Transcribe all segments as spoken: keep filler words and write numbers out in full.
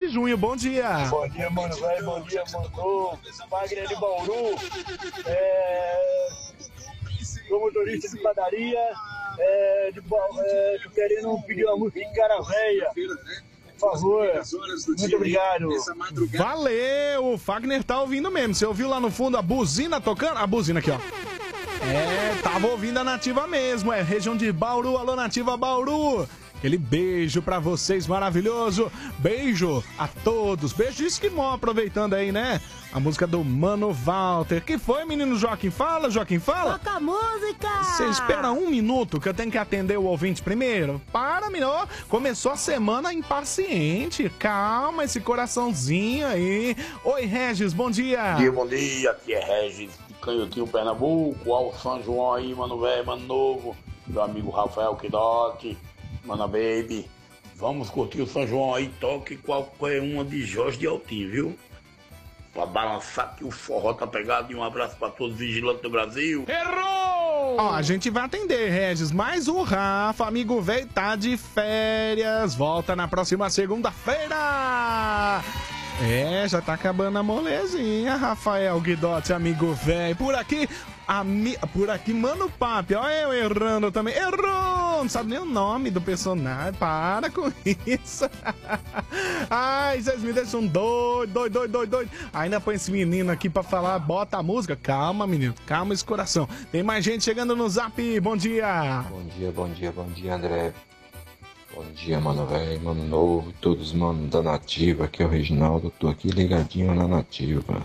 junho. Bom dia. Bom dia, mano, velho. Bom dia, mano. Wagner de Bauru. É... Sou motorista de padaria. É... De... É... Tô querendo pedir uma música de cara velha. Por favor. Muito obrigado. Valeu. O Fagner tá ouvindo mesmo. Você ouviu lá no fundo a buzina tocando? A buzina aqui, ó. É, tava ouvindo a Nativa mesmo. É região de Bauru. Alô, Nativa Bauru. Aquele beijo pra vocês, maravilhoso. Beijo a todos. Beijo esquimó, aproveitando aí, né? A música do Mano Walter. Que foi, menino Joaquim? Fala, Joaquim, fala. Toca a música. Você espera um minuto que eu tenho que atender o ouvinte primeiro? Para, menino. Começou a semana impaciente. Calma, esse coraçãozinho aí. Oi, Regis, bom dia. Bom dia, bom dia. Aqui é Regis de Canhotinho, Pernambuco. Ao São João aí, mano velho, mano novo. Meu amigo Rafael Kidote. Mano, baby, vamos curtir o São João aí, toque qualquer uma de Jorge de Altinho, viu? Pra balançar que o forró tá pegado. E um abraço pra todos os vigilantes do Brasil. Errou! Ó, a gente vai atender, Regis, mas o Rafa, amigo velho, tá de férias. Volta na próxima segunda-feira. É, já tá acabando a molezinha, Rafael Guidotti, amigo velho. Por aqui, ami... por aqui, Mano Papi, olha eu errando também. Errou! Não sabe nem o nome do personagem. Para com isso. Ai, vocês me deixam doido, doido, doido, doido, doido. Ainda põe esse menino aqui pra falar, bota a música. Calma, menino, calma esse coração. Tem mais gente chegando no Zap, bom dia. Bom dia, bom dia, bom dia, André. Bom dia, mano velho, mano novo, todos mano da Nativa, aqui é o Reginaldo, tô aqui ligadinho na Nativa.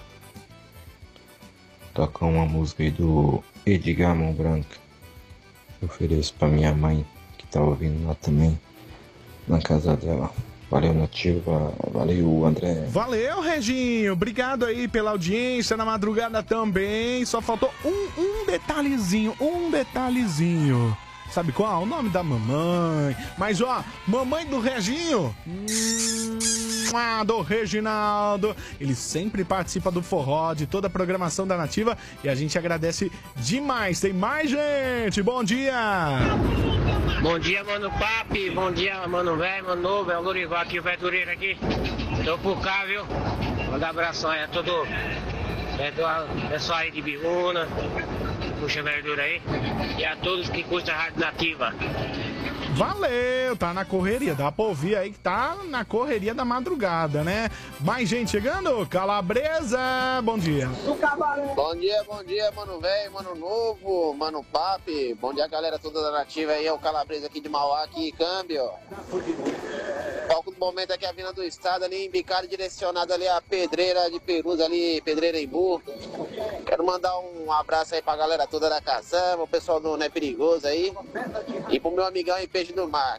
Toca uma música aí do Edgar Mão Branca. Eu ofereço pra minha mãe, que tá ouvindo lá também, na casa dela. Valeu, Nativa, valeu, André. Valeu, Reginho, obrigado aí pela audiência na madrugada também. Só faltou um, um detalhezinho, um detalhezinho. Sabe qual? O nome da mamãe. Mas ó, mamãe do Reginho, hum, do Reginaldo, ele sempre participa do forró, de toda a programação da Nativa, e a gente agradece demais. Tem mais gente, bom dia. Bom dia, mano Papi, bom dia, mano velho, mano novo, é o Lurival aqui, o Ventureiro aqui. Tô por cá, viu? Manda abração aí a todo é pessoal aí de Biúna, puxa verdura aí, e a todos que curtem a Rádio Nativa. Valeu, tá na correria, dá pra ouvir aí que tá na correria da madrugada, né? Mais gente chegando, Calabresa, bom dia. Bom dia, bom dia, mano velho, mano novo, mano papi, bom dia galera toda da Nativa aí, é o Calabresa aqui de Mauá, aqui, câmbio. Foco do momento aqui a Vila do Estado ali, embicado direcionado ali a Pedreira de Perus ali, Pedreira Embu. Quero mandar um abraço aí pra galera toda da caçamba, o pessoal do Não é Perigoso aí, e pro meu amigão em Peixe do Mar.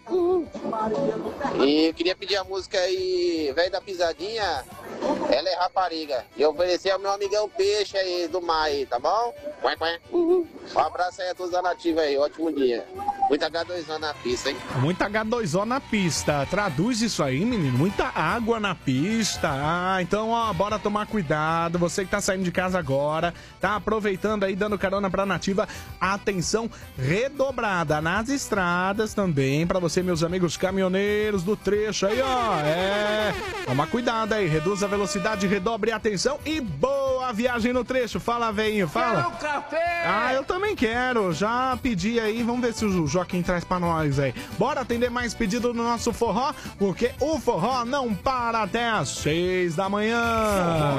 E eu queria pedir a música aí, Velho da Pisadinha, ela é rapariga. E oferecer ao meu amigão Peixe aí do Mar aí, tá bom? Um abraço aí a todos da Nativa aí, ótimo dia. Muita agá dois ó na pista, hein? Muita agá dois ó na pista. Traduz isso aí, menino. Muita água na pista. Ah, então, ó, bora tomar cuidado. Você que tá saindo de casa agora, tá aproveitando aí, dando carona pra Nativa. Atenção redobrada nas estradas também. Pra você, meus amigos caminhoneiros do trecho aí, ó. É. Toma cuidado aí. Reduz a velocidade, redobre a atenção e boa viagem no trecho. Fala, veinho, fala. Quero café! Ah, eu também quero. Já pedi aí. Vamos ver se o Joaquim traz pra nós aí. Bora atender mais pedido no nosso forró, porque o forró não para até às seis da manhã.